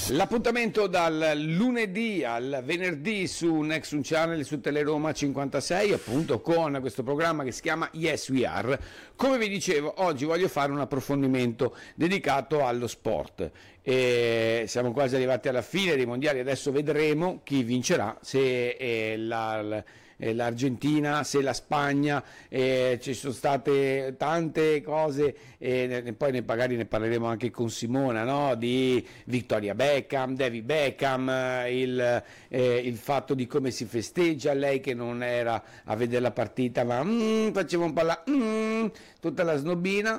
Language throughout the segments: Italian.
L'appuntamento dal lunedì al venerdì su Next Channel su Teleroma 56, appunto con questo programma che si chiama Yes We Are. Come vi dicevo, oggi voglio fare un approfondimento dedicato allo sport. Siamo quasi arrivati alla fine dei mondiali, adesso vedremo chi vincerà, se l'Argentina, se la Spagna. Ci sono state tante cose, poi magari ne parleremo anche con Simona, no? Di Victoria Beckham, David Beckham, il fatto di come si festeggia, lei che non era a vedere la partita ma faceva un po' tutta la snobina.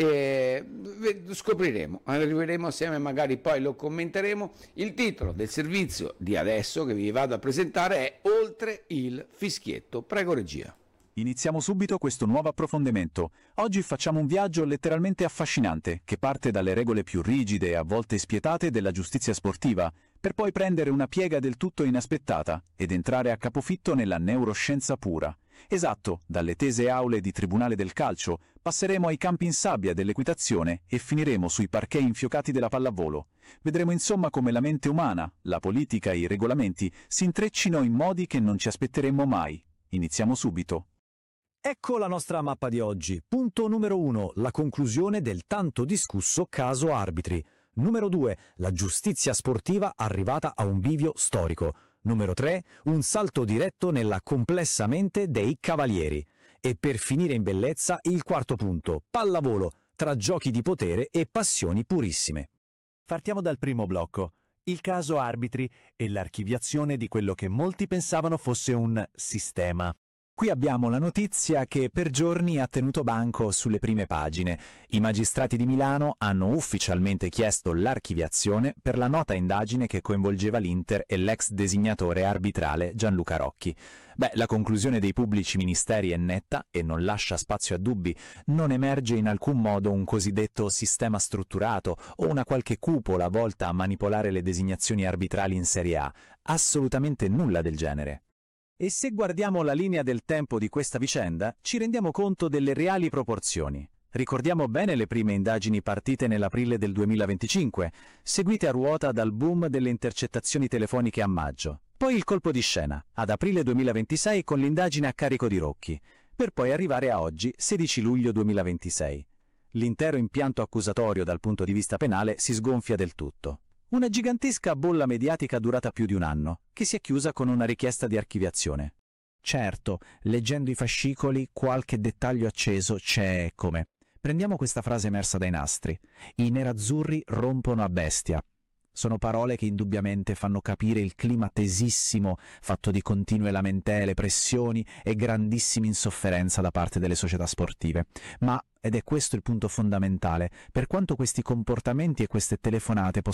Scopriremo, arriveremo assieme, magari poi lo commenteremo. Il titolo del servizio di adesso che vi vado a presentare è Oltre il fischietto. Prego regia. Iniziamo subito questo nuovo approfondimento. Oggi facciamo un viaggio letteralmente affascinante, che parte dalle regole più rigide e a volte spietate della giustizia sportiva, per poi prendere una piega del tutto inaspettata ed entrare a capofitto nella neuroscienza pura. Esatto, dalle tese aule di tribunale del calcio, passeremo ai campi in sabbia dell'equitazione e finiremo sui parquet infiocati della pallavolo. Vedremo insomma come la mente umana, la politica e i regolamenti si intreccino in modi che non ci aspetteremmo mai. Iniziamo subito. Ecco la nostra mappa di oggi. Punto numero 1, la conclusione del tanto discusso caso arbitri. Numero 2, la giustizia sportiva arrivata a un bivio storico. Numero 3, un salto diretto nella complessa mente dei cavalieri. E per finire in bellezza il quarto punto, pallavolo, tra giochi di potere e passioni purissime. Partiamo dal primo blocco, il caso arbitri e l'archiviazione di quello che molti pensavano fosse un sistema. Qui abbiamo la notizia che per giorni ha tenuto banco sulle prime pagine. I magistrati di Milano hanno ufficialmente chiesto l'archiviazione per la nota indagine che coinvolgeva l'Inter e l'ex designatore arbitrale Gianluca Rocchi. La conclusione dei pubblici ministeri è netta e non lascia spazio a dubbi. Non emerge in alcun modo un cosiddetto sistema strutturato o una qualche cupola volta a manipolare le designazioni arbitrali in Serie A. Assolutamente nulla del genere. E se guardiamo la linea del tempo di questa vicenda, ci rendiamo conto delle reali proporzioni. Ricordiamo bene le prime indagini partite nell'aprile del 2025, seguite a ruota dal boom delle intercettazioni telefoniche a maggio. Poi il colpo di scena, ad aprile 2026 con l'indagine a carico di Rocchi, per poi arrivare a oggi, 16 luglio 2026. L'intero impianto accusatorio dal punto di vista penale si sgonfia del tutto. Una gigantesca bolla mediatica durata più di un anno, che si è chiusa con una richiesta di archiviazione. Certo, leggendo i fascicoli, qualche dettaglio acceso c'è come. Prendiamo questa frase emersa dai nastri. I nerazzurri rompono a bestia. Sono parole che indubbiamente fanno capire il clima tesissimo, fatto di continue lamentele, pressioni e grandissima insofferenza da parte delle società sportive. Ed è questo il punto fondamentale, per quanto questi comportamenti e queste telefonate